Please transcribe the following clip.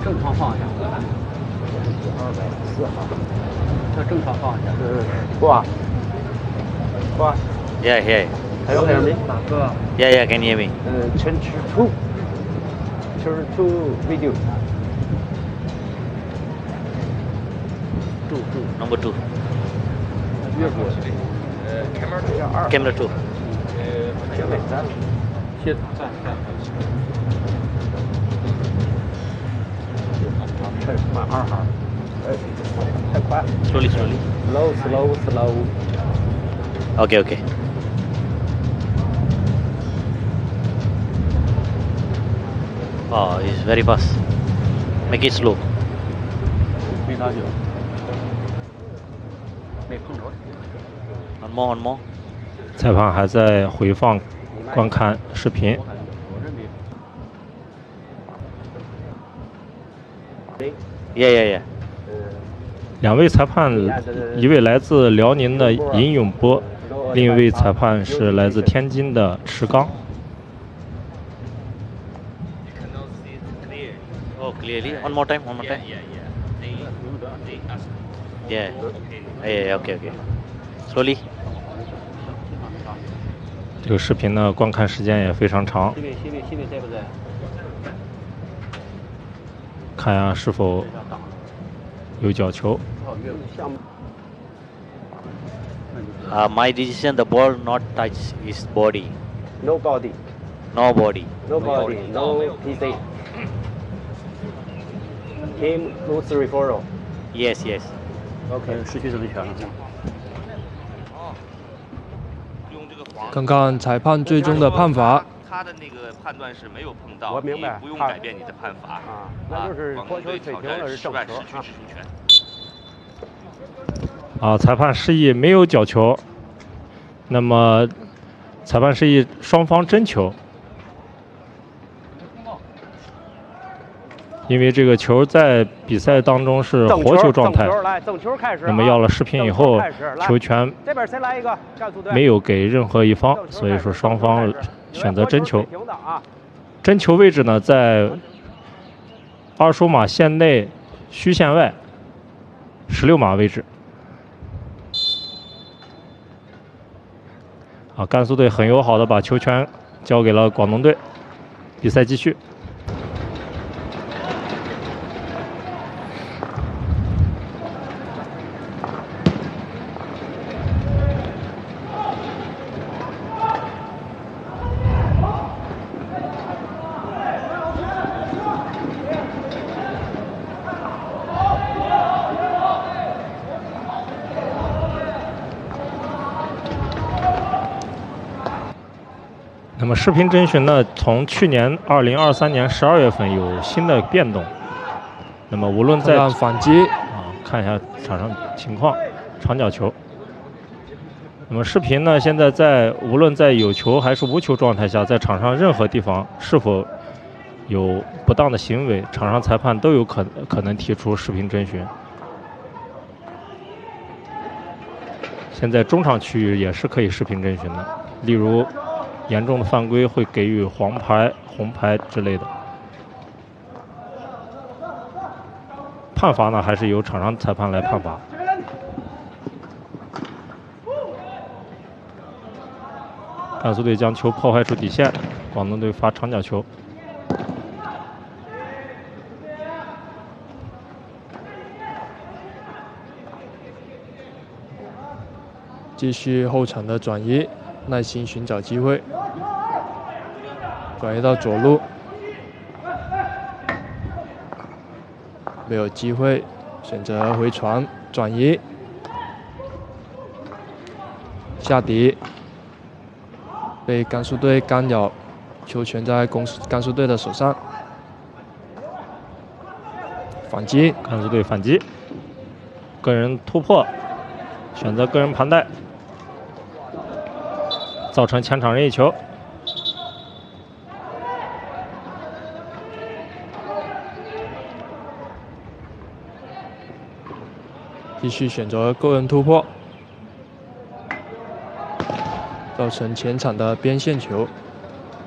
正常放下。 204号。 这正常放下。 挂。挂。 Yeah, yeah. Can you hear me? 哪个 Yeah, yeah, can you hear me? Change to. Change to video. Number 2. 越过。 Camera 2. 结尾站。 先站。 慢2号。太快。 Slowly, slowly. Slow. Okay, okay. Oh, it's very fast. Make it slow. 没打酒。没碰着。 One more, one more. 裁判还在回放观看视频。 Yeah, yeah, yeah. 2位裁判，一位来自辽宁的尹永波，另一位裁判是来自天津的池刚。 Oh, clearly. One more time, one more time. Yeah. Yeah, okay, okay. Slowly. 这个视频呢，观看时间也非常长。 西北在不在？ 看下是否有角球。 My decision, the ball not touch his body. No body. No body. No body. No PC. Team lose referral. Yes, yes. OK. 失去什么权了？ 看看裁判最终的判罚。 他的那个判断是没有碰到， 我明白， 你不用改变你的判罚啊，那就是广东队挑战失败，失去执行权。 裁判示意没有角球，那么裁判示意双方争球，因为这个球在比赛当中是活球状态，那么要了视频以后，球权没有给任何一方，所以说双方选择争球。争球位置呢在25码线内虚线外16码位置。甘肃队很友好的把球权交给了广东队，比赛继续。那么视频征询呢，从去年2023年12月份有新的变动。那么无论在反击看一下场上情况，长角球。那么视频呢，现在无论在有球还是无球状态下，在场上任何地方是否有不当的行为，场上裁判都有可能提出视频征询。现在中场区域也是可以视频征询的，例如严重的犯规会给予黄牌、红牌之类的。判罚呢，还是由场上裁判来判罚。甘肃队将球破坏出底线，广东队罚长角球。 继续后场的转移，耐心寻找机会，转移到左路，没有机会，选择回传转移，下底，被甘肃队干扰，球权在甘肃队的手上，反击， 甘肃队反击，个人突破，选择个人盘带。造成前场任意球。 继续选择个人突破，造成前场的边线球。